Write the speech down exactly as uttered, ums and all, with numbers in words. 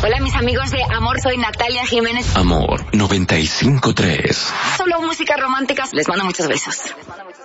Hola, mis amigos de Amor, soy Natalia Jiménez. Amor noventa y cinco tres. Solo música romántica. Les mando muchos besos.